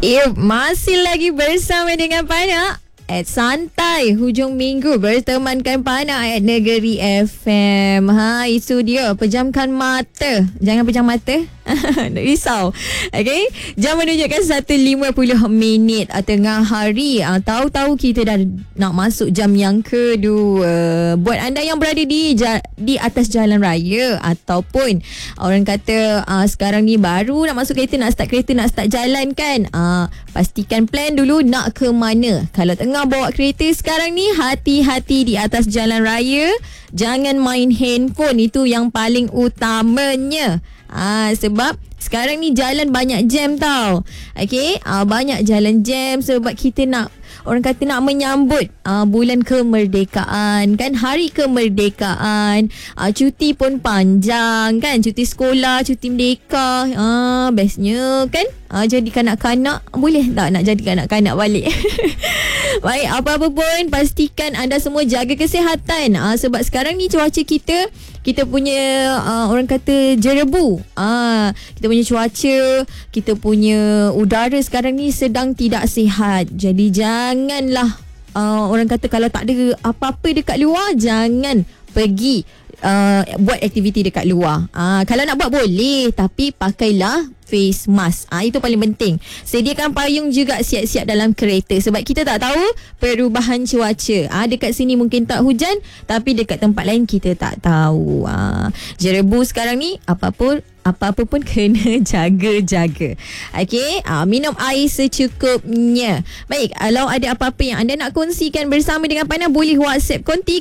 Masih lagi bersama dengan Pana at Santai hujung minggu bertemankan Pana at Negeri FM. Itu dia, pejamkan mata. Jangan pejam mata. Risau. Okay, jam menunjukkan 1.50 tengah hari. Tahu-tahu kita dah nak masuk jam yang kedua. Buat anda yang berada di atas jalan raya ataupun orang kata sekarang ni baru nak masuk kereta, nak start jalan kan, pastikan plan dulu nak ke mana. Kalau tengah bawa kereta sekarang ni, hati-hati di atas jalan raya. Jangan main handphone, itu yang paling utamanya. Sebab sekarang ni jalan banyak jam tau. Okay, banyak jalan jam sebab kita nak, orang kata nak menyambut bulan kemerdekaan kan, hari kemerdekaan. Cuti pun panjang kan, cuti sekolah, cuti merdeka. Bestnya kan. Jadi kanak-kanak, boleh tak nak jadi kanak-kanak balik? Baik, apa-apa pun pastikan anda semua jaga kesihatan. Sebab sekarang ni cuaca kita punya orang kata jerebu. Kita punya cuaca, kita punya udara sekarang ni sedang tidak sihat. Jadi janganlah orang kata kalau tak ada apa-apa dekat luar, jangan pergi buat aktiviti dekat luar. Kalau nak buat boleh, tapi pakailah face mask. Itu paling penting. Sediakan payung juga siap-siap dalam kereta sebab kita tak tahu perubahan cuaca. Dekat sini mungkin tak hujan, tapi dekat tempat lain kita tak tahu. Jerebu sekarang ni apa-apa pun kena jaga-jaga. Okey, minum air secukupnya. Baik, kalau ada apa-apa yang anda nak kongsikan bersama dengan Pana, boleh WhatsApp konti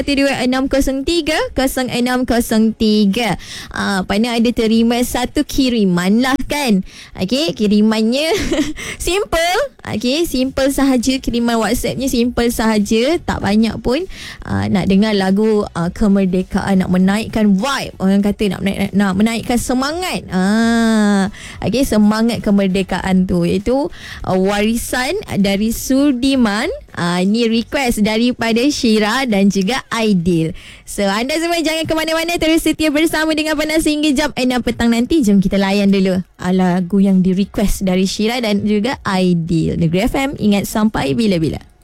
0126030603. Pana ada terima satu kiriman lah kan. Okey, kirimannya simple. Okey, simple sahaja, kiriman WhatsAppnya simple sahaja, tak banyak pun. Nak dengar lagu kemerdekaan, nak menaikkan vibe, orang kata nak menaikkan semangat. Okey, semangat kemerdekaan tu, iaitu warisan dari Sudiman. Ini request daripada Syira dan juga Aidil. So anda semua jangan ke mana-mana, terus setia bersama dengan Pana sehingga jam 6 petang nanti. Jom kita layan dulu lagu yang di request dari Syira dan juga Aidil. Negeri FM, ingat sampai bila-bila.